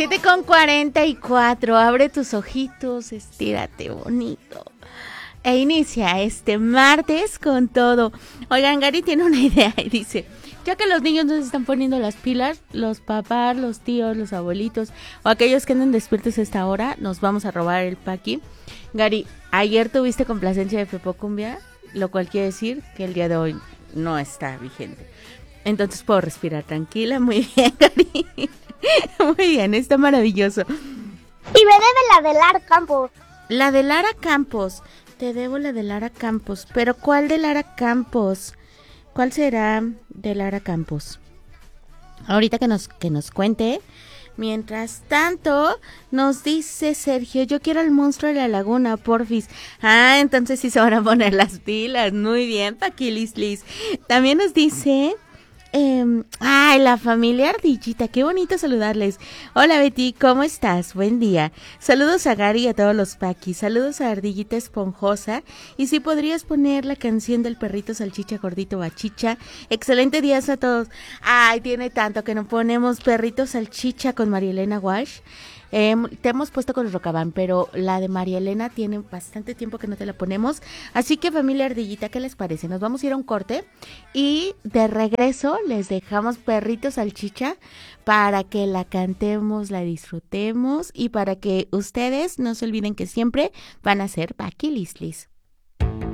7:44, abre tus ojitos, estírate bonito. E inicia este martes con todo. Oigan, Gary tiene una idea y dice, ya que los niños no se están poniendo las pilas, los papás, los tíos, los abuelitos o aquellos que andan despiertos a esta hora, nos vamos a robar el paqui. Gary, ayer tuviste complacencia de Pepo Cumbia, lo cual quiere decir que el día de hoy no está vigente. Entonces puedo respirar tranquila. Muy bien, Gary. Muy bien, está maravilloso. Y me debe la de Lara Campos. La de Lara Campos. Te debo la de Lara Campos. Pero ¿cuál de Lara Campos? ¿Cuál será de Lara Campos? Ahorita que nos cuente. Mientras tanto, nos dice Sergio, yo quiero el monstruo de la laguna, porfis. Ah, entonces sí se van a poner las pilas. Muy bien, Paquilis Liz. También nos dice... la familia Ardillita, qué bonito saludarles. Hola Betty, ¿cómo estás? Buen día. Saludos a Gary y a todos los Paquis. Saludos a Ardillita Esponjosa. Y si podrías poner la canción del perrito salchicha gordito bachicha. Excelente día a todos. Ay, tiene tanto que no ponemos perrito salchicha con María Elena Walsh. Te hemos puesto con el Rocabán, pero la de María Elena tiene bastante tiempo que no te la ponemos. Así que familia Ardillita, ¿qué les parece? Nos vamos a ir a un corte y de regreso les dejamos perrito salchicha para que la cantemos, la disfrutemos y para que ustedes no se olviden que siempre van a ser Paquilislis.